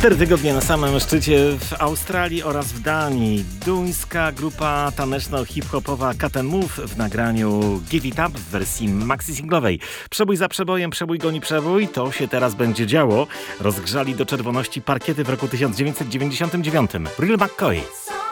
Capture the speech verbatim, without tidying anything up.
Cztery tygodnie na samym szczycie w Australii oraz w Danii. Duńska grupa taneczno-hip-hopowa Cut and Move w nagraniu Give It Up w wersji maxi-singlowej. Przebój za przebojem, przebój goni przebój. To się teraz będzie działo. Rozgrzali do czerwoności parkiety w roku tysiąc dziewięćset dziewięćdziesiątym dziewiątym. Real McCoy.